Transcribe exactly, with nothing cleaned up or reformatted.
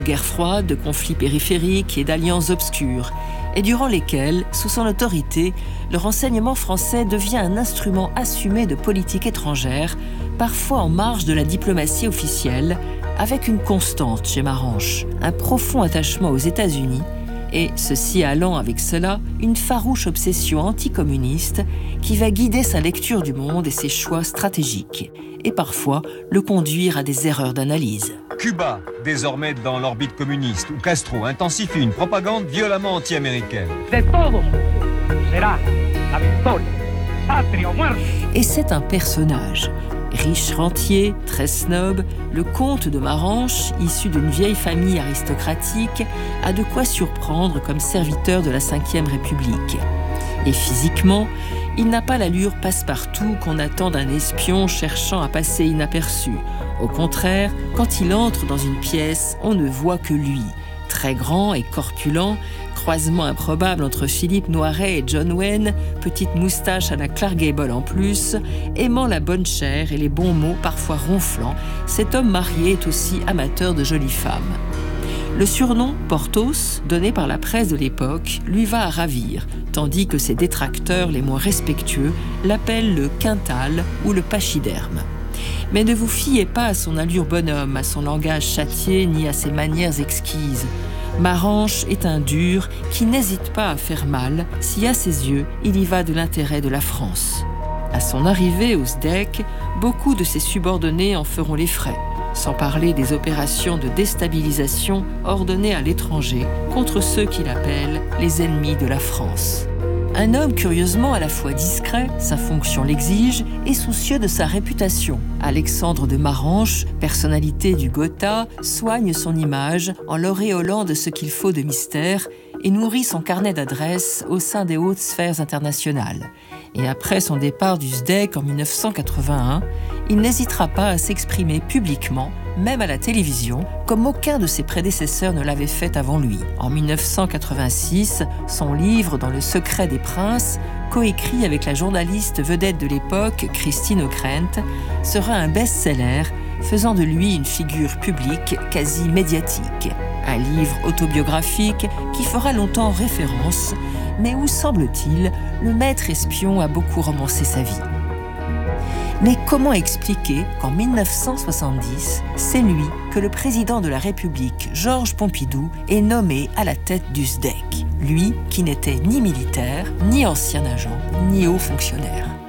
Guerre froide, de conflits périphériques et d'alliances obscures, et durant lesquelles, sous son autorité, le renseignement français devient un instrument assumé de politique étrangère, parfois en marge de la diplomatie officielle, avec une constante chez Maranche, un profond attachement aux États-Unis, et, ceci allant avec cela, une farouche obsession anticommuniste qui va guider sa lecture du monde et ses choix stratégiques, et parfois le conduire à des erreurs d'analyse. Cuba, désormais dans l'orbite communiste, où Castro intensifie une propagande violemment anti-américaine. De todos será la victoria. Patria o muerte. Et c'est un personnage. Riche rentier, très snob, le comte de Maranche, issu d'une vieille famille aristocratique, a de quoi surprendre comme serviteur de la cinquième République. Et physiquement, il n'a pas l'allure passe-partout qu'on attend d'un espion cherchant à passer inaperçu. Au contraire, quand il entre dans une pièce, on ne voit que lui. Très grand et corpulent, croisement improbable entre Philippe Noiret et John Wayne, petite moustache à la Clark Gable en plus, aimant la bonne chair et les bons mots parfois ronflants, cet homme marié est aussi amateur de jolies femmes. Le surnom Porthos, donné par la presse de l'époque, lui va à ravir, tandis que ses détracteurs les moins respectueux l'appellent le quintal ou le pachyderme. Mais ne vous fiez pas à son allure bonhomme, à son langage châtié, ni à ses manières exquises. Maranche est un dur qui n'hésite pas à faire mal si, à ses yeux, il y va de l'intérêt de la France. À son arrivée au S D E C, beaucoup de ses subordonnés en feront les frais, sans parler des opérations de déstabilisation ordonnées à l'étranger contre ceux qu'il appelle les ennemis de la France. Un homme curieusement à la fois discret, sa fonction l'exige, et soucieux de sa réputation. Alexandre de Maranche, personnalité du Gotha, soigne son image en l'auréolant de ce qu'il faut de mystère et nourrit son carnet d'adresses au sein des hautes sphères internationales. Et après son départ du S D E C en mille neuf cent quatre-vingt-un, il n'hésitera pas à s'exprimer publiquement, même à la télévision, comme aucun de ses prédécesseurs ne l'avait fait avant lui. En mille neuf cent quatre-vingt-six, son livre « Dans le secret des princes », coécrit avec la journaliste vedette de l'époque, Christine O'Krent, sera un best-seller, faisant de lui une figure publique quasi médiatique. Un livre autobiographique qui fera longtemps référence, mais où, semble-t-il, le maître espion a beaucoup romancé sa vie. Mais comment expliquer qu'en mille neuf cent soixante-dix, c'est lui que le président de la République, Georges Pompidou, est nommé à la tête du S D E C, lui qui n'était ni militaire, ni ancien agent, ni haut fonctionnaire.